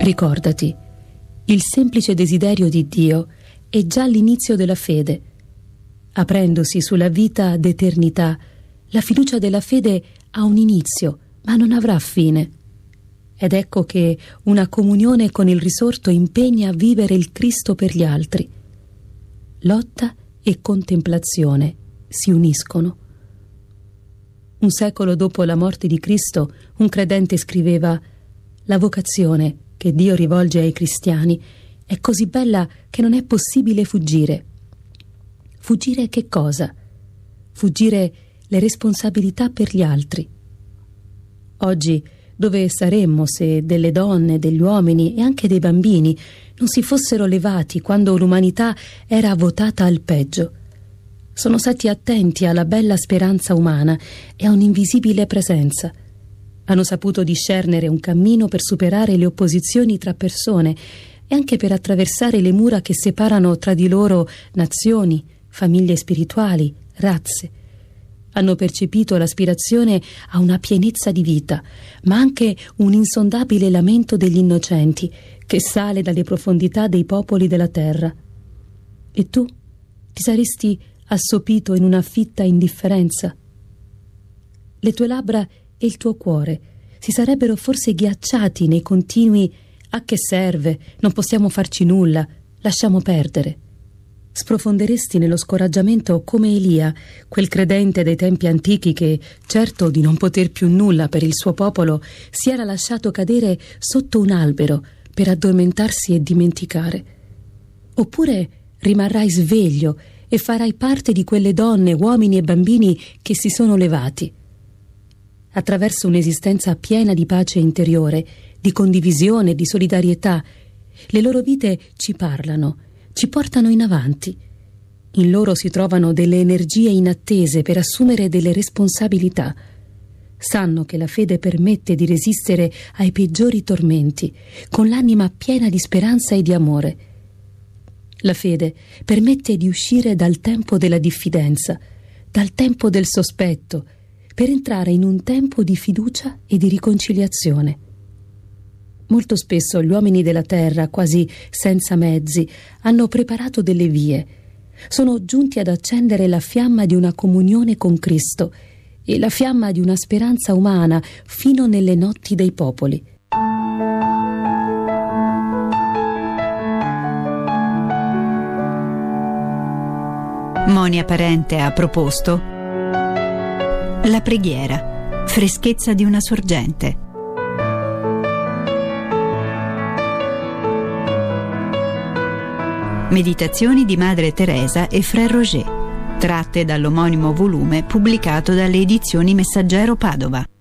Ricordati, il semplice desiderio di Dio è già l'inizio della fede. Aprendosi sulla vita d'eternità, la fiducia della fede ha un inizio, ma non avrà fine. Ed ecco che una comunione con il risorto impegna a vivere il Cristo per gli altri. Lotta e contemplazione si uniscono. Un secolo dopo la morte di Cristo, un credente scriveva: «La vocazione che Dio rivolge ai cristiani è così bella che non è possibile fuggire». Fuggire che cosa? Fuggire le responsabilità per gli altri. Oggi, dove saremmo se delle donne, degli uomini e anche dei bambini non si fossero levati quando l'umanità era votata al peggio? Sono stati attenti alla bella speranza umana e a un'invisibile presenza. Hanno saputo discernere un cammino per superare le opposizioni tra persone e anche per attraversare le mura che separano tra di loro nazioni, famiglie spirituali, razze. Hanno percepito l'aspirazione a una pienezza di vita, ma anche un insondabile lamento degli innocenti che sale dalle profondità dei popoli della terra. E tu ti saresti assopito in una fitta indifferenza? Le tue labbra e il tuo cuore si sarebbero forse ghiacciati nei continui «a che serve? Non possiamo farci nulla, lasciamo perdere». Sprofonderesti nello scoraggiamento come Elia, quel credente dei tempi antichi che, certo di non poter più nulla per il suo popolo, si era lasciato cadere sotto un albero per addormentarsi e dimenticare. Oppure rimarrai sveglio e farai parte di quelle donne, uomini e bambini che si sono levati. Attraverso un'esistenza piena di pace interiore, di condivisione, di solidarietà, le loro vite ci parlano, ci portano in avanti. In loro si trovano delle energie inattese per assumere delle responsabilità. Sanno che la fede permette di resistere ai peggiori tormenti, con l'anima piena di speranza e di amore. La fede permette di uscire dal tempo della diffidenza, dal tempo del sospetto, per entrare in un tempo di fiducia e di riconciliazione. Molto spesso gli uomini della terra, quasi senza mezzi, hanno preparato delle vie. Sono giunti ad accendere la fiamma di una comunione con Cristo e la fiamma di una speranza umana fino nelle notti dei popoli. Monia Parente ha proposto La preghiera, freschezza di una sorgente. Meditazioni di Madre Teresa e Frère Roger, tratte dall'omonimo volume pubblicato dalle edizioni Messaggero Padova.